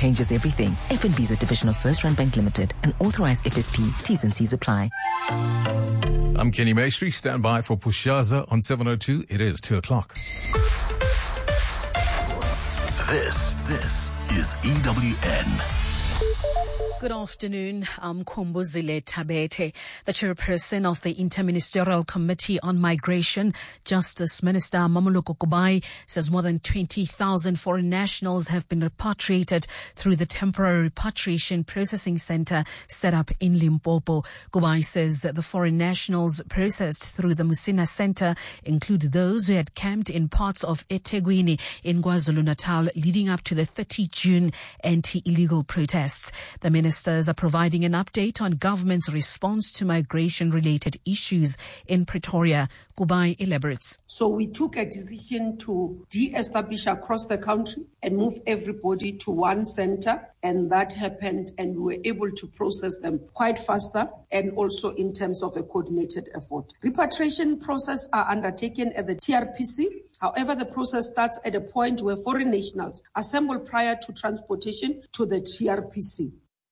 changes everything. FNB is a division of First Rand Bank Limited, an authorized FSP. T's and C's apply. I'm Kenny Maestri. Stand by for Pushaza on 702. It is 2 o'clock. This is EWN. Good afternoon. I'm Khumbuzile Tabete, the chairperson of the Interministerial Committee on Migration. Justice Minister Mamoloko Kubai says more than 20,000 foreign nationals have been repatriated through the temporary repatriation processing center set up in Limpopo. Kubai says the foreign nationals processed through the Musina Center include those who had camped in parts of eThekwini in KwaZulu-Natal leading up to the 30 June anti-illegal protests. The ministers are providing an update on government's response to migration-related issues in Pretoria. Kubai elaborates. So we took a decision to de-establish across the country and move everybody to one center, and that happened, and we were able to process them quite faster and also in terms of a coordinated effort. Repatriation process are undertaken at the TRPC. However, the process starts at a point where foreign nationals assemble prior to transportation to the TRPC.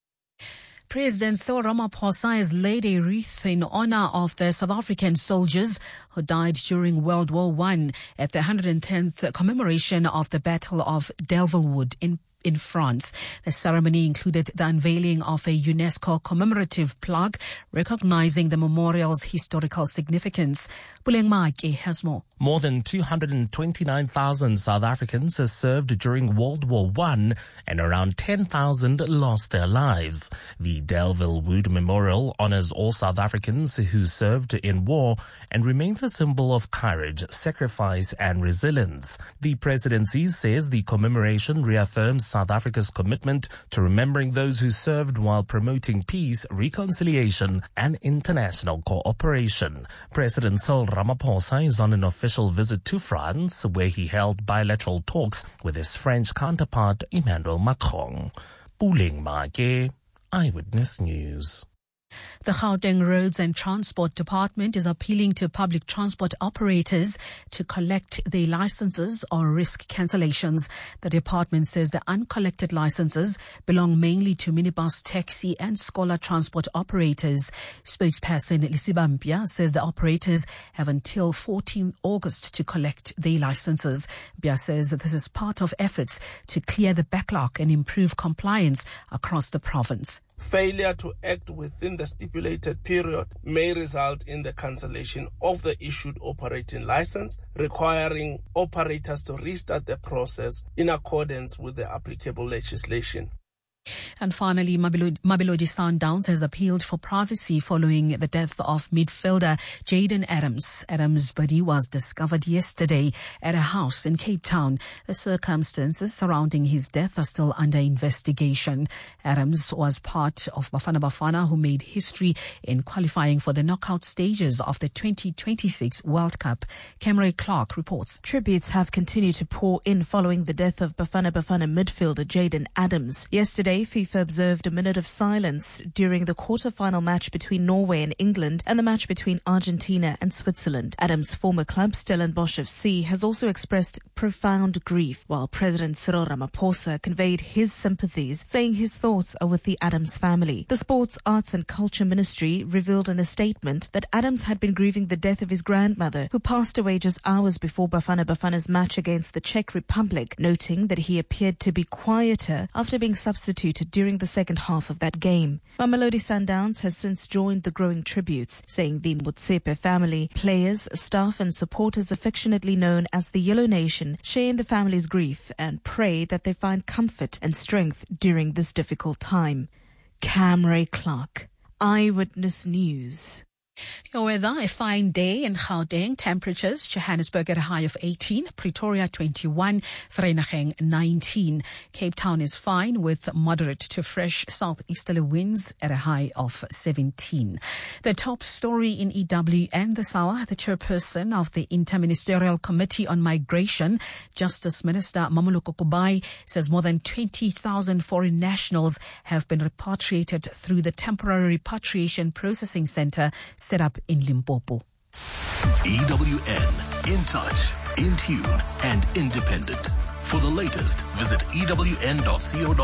President Cyril Ramaphosa has laid a wreath in honor of the South African soldiers who died during World War I at the 110th commemoration of the Battle of Delvillewood in France. The ceremony included the unveiling of a UNESCO commemorative plaque recognizing the memorial's historical significance. Puleng Maaki has more. More than 229,000 South Africans served during World War I and around 10,000 lost their lives. The Delvillewood Memorial honors all South Africans who served in war and remains a symbol of courage, sacrifice and resilience. The presidency says the commemoration reaffirms South Africa's commitment to remembering those who served while promoting peace, reconciliation and international cooperation. President Cyril Ramaphosa is on an official visit to France, where he held bilateral talks with his French counterpart Emmanuel Macron. Puleng Maake, Eyewitness News. The Gauteng Roads and Transport Department is appealing to public transport operators to collect their licenses or risk cancellations. The department says the uncollected licenses belong mainly to minibus, taxi and scholar transport operators. Spokesperson Lisiba Mpia says the operators have until 14 August to collect their licenses. Mpia says that this is part of efforts to clear the backlog and improve compliance across the province. Failure to act within the stipulated period may result in the cancellation of the issued operating license, requiring operators to restart the process in accordance with the applicable legislation. And finally, Mamelodi Sundowns has appealed for privacy following the death of midfielder Jayden Adams. Adams' body was discovered yesterday at a house in Cape Town. The circumstances surrounding his death are still under investigation. Adams was part of Bafana Bafana, who made history in qualifying for the knockout stages of the 2026 World Cup. Camry Clark reports. Tributes have continued to pour in following the death of Bafana Bafana midfielder Jayden Adams. Yesterday, FIFA observed a minute of silence during the quarter-final match between Norway and England and the match between Argentina and Switzerland. Adams' former club, Stellenbosch FC, has also expressed profound grief, while President Cyril Ramaphosa conveyed his sympathies, saying his thoughts are with the Adams family. The Sports, Arts and Culture Ministry revealed in a statement that Adams had been grieving the death of his grandmother, who passed away just hours before Bafana Bafana's match against the Czech Republic, noting that he appeared to be quieter after being substituted during the second half of that game. Mamelodi Sundowns has since joined the growing tributes, saying the Motsepe family, players, staff and supporters affectionately known as the Yellow Nation, share in the family's grief and pray that they find comfort and strength during this difficult time. Camry Clark, Eyewitness News. Your weather, a fine day in Gauteng. Temperatures, Johannesburg at a high of 18, Pretoria 21, Vereeniging 19. Cape Town is fine with moderate to fresh southeasterly winds at a high of 17. The top story in EWN this hour, the chairperson of the Interministerial Committee on Migration, Justice Minister Mamoloko Kubai, says more than 20,000 foreign nationals have been repatriated through the temporary repatriation processing center set up in Limpopo. EWN, in touch, in tune, and independent. For the latest, visit ewn.co.za.